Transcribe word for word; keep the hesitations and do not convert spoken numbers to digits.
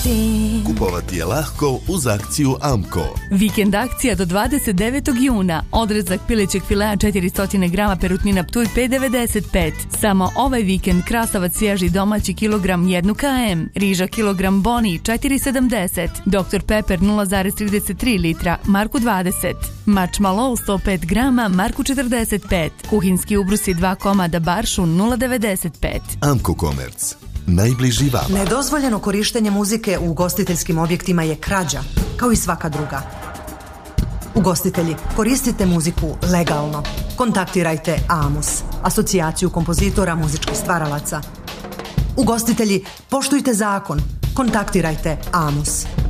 Kupovati je lahko uz akciju Amco. Vikend akcija do dvadeset devetog juna. Odrezak pilećeg filea četiristo grama perutnina Ptuj pet devedeset pet. Samo ovaj vikend krastavac svježi domaći kilogram jedan kilogram, riža kilogram Boni četiri sedamdeset, doktor Pepper nula zarez trideset tri litra, marku dvadeset. Mač Malo sto pet grama, marku četrdeset pet. Kuhinski ubrusi dva komada Baršun nula devedeset pet. Amco Commerce. Najbliži vama. Nedozvoljeno korištenje muzike u ugostiteljskim objektima je krađa, kao i svaka druga. Ugostitelji, koristite muziku legalno. Kontaktirajte AMUS, asocijaciju kompozitora muzičkih stvaralaca. Ugostitelji, poštujte zakon. Kontaktirajte AMUS.